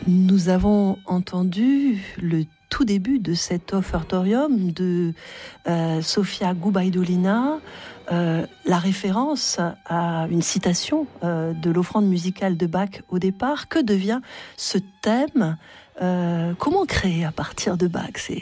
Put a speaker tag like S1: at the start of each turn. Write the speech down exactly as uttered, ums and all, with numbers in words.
S1: Nous avons entendu le tout début de cet offertorium de euh, Sofia Gubaidulina, euh, la référence à une citation euh, de l'offrande musicale de Bach au départ. Que devient ce thème ? euh, Comment créer à partir de Bach ? C'est